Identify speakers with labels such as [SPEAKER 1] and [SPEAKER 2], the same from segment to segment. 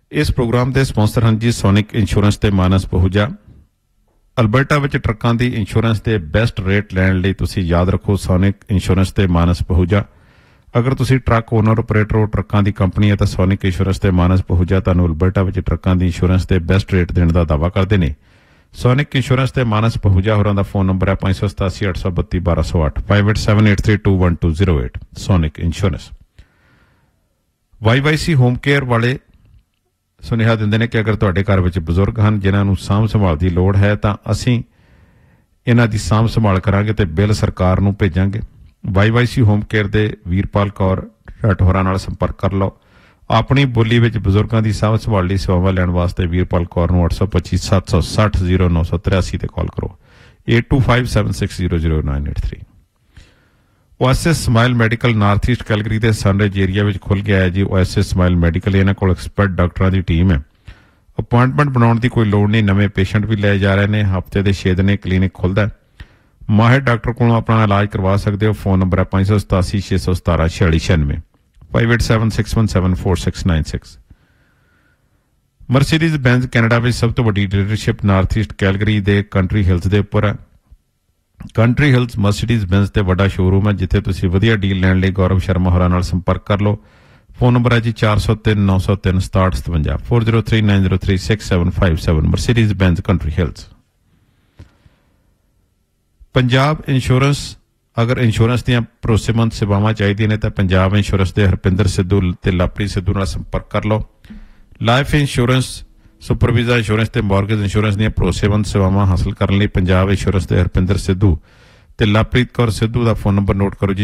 [SPEAKER 1] ਇਸ ਪ੍ਰੋਗਰਾਮ ਦੇ ਸਪਾਂਸਰ ਹਨ ਜੀ ਸੋਨਿਕ ਇੰਸ਼ੋਰੈਂਸ ਤੇ ਮਾਨਸ ਪਹੂਜਾ। ਅਲਬਰਟਾ ਵਿੱਚ ਟਰੱਕਾਂ ਦੀ ਇੰਸ਼ੋਰੈਂਸ ਦੇ ਬੈਸਟ ਰੇਟ ਲੈਣ ਲਈ ਤੁਸੀਂ ਯਾਦ ਰੱਖੋ ਸੋਨਿਕ ਇੰਸ਼ੋਰੈਂਸ ਤੇ ਮਾਨਸ ਪਹੂਜਾ। ਅਗਰ ਤੁਸੀਂ ਟਰੱਕ ਓਨਰ ਆਪਰੇਟਰ ਹੋ, ਟਰੱਕਾਂ ਦੀ ਕੰਪਨੀ ਹੈ ਤਾਂ ਸੋਨਿਕ ਇੰਸ਼ੋਰੈਂਸ ਤੇ ਮਾਨਸ ਪਹੂਜਾ ਤੁਹਾਨੂੰ ਅਲਬਰਟਾ ਵਿੱਚ ਟਰੱਕਾਂ ਦੀ ਇੰਸ਼ੋਰੈਂਸ ਦੇ ਬੈਸਟ ਰੇਟ ਦੇਣ ਦਾ ਦਾਅਵਾ ਕਰਦੇ ਨੇ। ਸੋਨਿਕ ਇੰਸ਼ੋਰੈਂਸ ਤੇ ਮਾਨਸ ਪਹੂਜਾ ਹੋਰਾਂ ਦਾ ਫੋਨ ਨੰਬਰ ਹੈ 587-832-1208 5878321208 sonic insurance. YYC home care ਵਾਲੇ ਸੁਨੇਹਾ ਦਿੰਦੇ ਨੇ ਕਿ ਅਗਰ ਤੁਹਾਡੇ ਘਰ ਵਿੱਚ ਬਜ਼ੁਰਗ ਹਨ ਜਿਨ੍ਹਾਂ ਨੂੰ ਸਾਂਭ ਸੰਭਾਲ ਦੀ ਲੋੜ ਹੈ ਤਾਂ ਅਸੀਂ ਇਹਨਾਂ ਦੀ ਸਾਂਭ ਸੰਭਾਲ ਕਰਾਂਗੇ ਤੇ ਬਿੱਲ ਸਰਕਾਰ ਨੂੰ ਭੇਜਾਂਗੇ। YYC ਹੋਮ ਕੇਅਰ ਦੇ ਵੀਰਪਾਲ ਕੌਰ ਹੋਰਾਂ ਨਾਲ ਸੰਪਰਕ ਕਰ ਲਓ। ਆਪਣੀ ਬੋਲੀ ਵਿੱਚ ਬਜ਼ੁਰਗਾਂ ਦੀ ਸਾਂਭ ਸੰਭਾਲ ਲਈ ਸੇਵਾਵਾਂ ਲੈਣ ਵਾਸਤੇ ਵੀਰਪਾਲ ਕੌਰ ਨੂੰ 825-760-0983 ਤੇ ਕਾਲ ਕਰੋ 8257600983। OSS smile medical north East Calgary ਦੇ ਸਨਰਾਈਜ਼ ਏਰੀਆ ਵਿੱਚ ਖੁੱਲ੍ਹ ਗਿਆ ਹੈ ਜੀ ਓਐਸਐਸ ਸਮਾਈਲ ਮੈਡੀਕਲ। ਇਹਨਾਂ ਕੋਲ ਐਕਸਪਰਟ ਡਾਕਟਰਾਂ ਦੀ ਟੀਮ ਹੈ। ਅਪਾਇੰਟਮੈਂਟ ਬਣਾਉਣ ਦੀ ਕੋਈ ਲੋੜ ਨਹੀਂ। ਨਵੇਂ ਪੇਸ਼ੈਂਟ ਵੀ ਲਏ ਜਾ ਰਹੇ ਨੇ। ਹਫ਼ਤੇ ਦੇ 6 ਦਿਨ ਕਲੀਨਿਕ ਖੁੱਲ੍ਹਦਾ ਹੈ। ਮਾਹਿਰ ਡਾਕਟਰ ਕੋਲੋਂ ਆਪਣਾ ਇਲਾਜ ਕਰਵਾ ਸਕਦੇ ਹੋ। ਫੋਨ ਨੰਬਰ ਹੈ 587-617-4696 5876174696। ਮਰਸੀਡੀਜ਼ ਬੈਂਜ਼ ਕੈਨੇਡਾ ਵਿੱਚ ਸਭ ਤੋਂ ਵੱਡੀ ਡੀਲਰਸ਼ਿਪ ਨਾਰਥ ਈਸਟ ਕੈਲਗਰੀ ਦੇ ਕੰਟਰੀ ਹਿਲਸ ਦੇ ਉੱਪਰ ਹੈ। ਕੰਟਰੀ ਹਿਲਸ ਮਰਸੀਡੀਜ਼ ਬੈਂਜ਼ ਤੇ ਵੱਡਾ ਸ਼ੋਰੂਮ ਹੈ ਜਿੱਥੇ ਤੁਸੀਂ ਵਧੀਆ ਡੀਲ ਲੈਣ ਲਈ ਗੌਰਵ ਸ਼ਰਮਾ ਹੋਰਾਂ ਨਾਲ ਸੰਪਰਕ ਕਰ ਲਓ। ਫੋਨ ਨੰਬਰ ਹੈ ਜੀ 4039036757 4039036757 Mercedes ਬੈਂਜ਼ country Hills. Punjab insurance ਅਗਰ ਇੰਸ਼ੋਰੈਂਸ ਦੀਆਂ ਭਰੋਸੇਮੰਦ ਸੇਵਾਵਾਂ ਚਾਹੀਦੀਆਂ ਨੇ ਤਾਂ ਪੰਜਾਬ ਇੰਸ਼ੋਰੈਂਸ ਦੇ ਹਰਪਿੰਦਰ ਸਿੱਧੂ ਤੇ ਲਵਪ੍ਰੀਤ ਸਿੱਧੂ ਨਾਲ ਸੰਪਰਕ ਕਰ ਲਓ। Life insurance, super visa insurance ਤੇ ਮਾਰਗੇਜ ਇੰਸ਼ੋਰੈਂਸ ਦੀਆਂ ਭਰੋਸੇਮੰਦ ਸੇਵਾਵਾਂ ਹਾਸਲ ਕਰਨ ਲਈ ਪੰਜਾਬ ਇੰਸ਼ੋਰੈਂਸ ਦੇ ਹਰਪਿੰਦਰ ਸਿੱਧੂ ਤੇ ਲਵਪ੍ਰੀਤ ਕੌਰ ਸਿੱਧੂ ਦਾ ਫੋਨ ਨੰਬਰ ਨੋਟ ਕਰੋ ਜੀ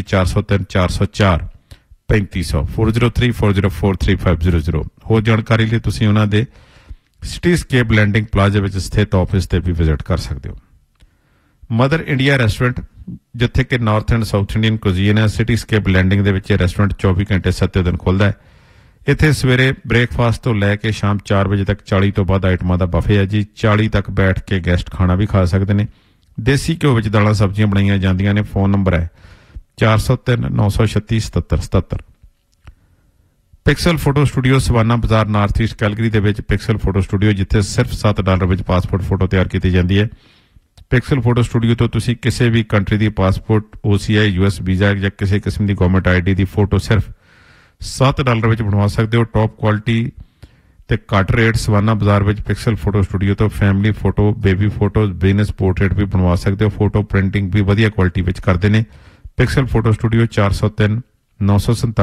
[SPEAKER 1] 403404 4034043500। ਹੋਰ ਜਾਣਕਾਰੀ ਲਈ ਤੁਸੀਂ ਉਹਨਾਂ ਦੇ ਸਿਟੀਸਕੇਪ ਲੈਂਡਿੰਗ ਪਲਾਜ਼ਾ ਵਿੱਚ ਸਥਿਤ ਆਫਿਸ ਤੇ ਵੀ ਵਿਜ਼ਿਟ ਕਰ ਸਕਦੇ ਹੋ। ਮਦਰ ਇੰਡੀਆ ਰੈਸਟੋਰੈਂਟ ਜਿੱਥੇ ਕਿ north and south Indian cuisine ਹੈ। ਸਿਟੀਸਕੇਪ ਲੈਂਡਿੰਗ ਦੇ ਵਿੱਚ ਰੈਸਟੋਰੈਂਟ 24 ਘੰਟੇ 7 ਦਿਨ ਖੁੱਲ੍ਹਦਾ ਹੈ। ਇੱਥੇ ਸਵੇਰੇ ਬ੍ਰੇਕਫਾਸਟ ਤੋਂ ਲੈ ਕੇ ਸ਼ਾਮ 4 ਵਜੇ ਤੱਕ 40 ਤੋਂ ਵੱਧ ਆਈਟਮਾਂ ਦਾ ਬਫੇ ਹੈ ਜੀ। 40 ਤੱਕ ਬੈਠ ਕੇ ਗੈਸਟ ਖਾਣਾ ਵੀ ਖਾ ਸਕਦੇ ਨੇ। ਦੇਸੀ ਘਿਓ ਵਿੱਚ ਦਾਲਾਂ ਸਬਜ਼ੀਆਂ ਬਣਾਈਆਂ ਜਾਂਦੀਆਂ ਨੇ। ਫੋਨ ਨੰਬਰ ਹੈ 4039367777। ਪਿਕਸਲ ਫੋਟੋ ਸਟੂਡੀਓ ਸਵਾਨਾ ਬਾਜ਼ਾਰ ਨਾਰਥ ਈਸਟ ਕੈਲਗਰੀ ਦੇ ਵਿੱਚ ਪਿਕਸਲ ਫੋਟੋ ਸਟੂਡੀਓ ਜਿੱਥੇ ਸਿਰਫ $7 ਵਿੱਚ ਪਾਸਪੋਰਟ ਫੋਟੋ ਤਿਆਰ ਕੀਤੀ ਜਾਂਦੀ ਹੈ। ਪਿਕਸਲ ਫੋਟੋ ਸਟੂਡੀਓ ਤੋਂ ਤੁਸੀਂ ਕਿਸੇ ਵੀ ਕੰਟਰੀ ਦੀ ਪਾਸਪੋਰਟ, OCI, US ਵੀਜ਼ਾ ਜਾਂ ਕਿਸੇ ਕਿਸਮ ਦੀ ਗਵਰਨਮੈਂਟ ID ਦੀ ਫੋਟੋ ਸਿਰਫ $7 ਵਿੱਚ ਬਣਵਾ ਸਕਦੇ ਹੋ। ਟੌਪ ਕੁਆਲਿਟੀ ਤੇ ਘੱਟ ਰੇਟ ਸਵਾਨਾ ਬਾਜ਼ਾਰ ਵਿੱਚ ਪਿਕਸਲ ਫੋਟੋ ਸਟੂਡੀਓ ਤੋਂ family photo, baby photo, business portrait ਵੀ ਬਣਵਾ ਸਕਦੇ ਹੋ। ਫੋਟੋ ਪ੍ਰਿੰਟਿੰਗ ਵੀ ਵਧੀਆ ਕੁਆਲਿਟੀ ਵਿੱਚ ਕਰਦੇ ਨੇ। Pixel photo studio 403947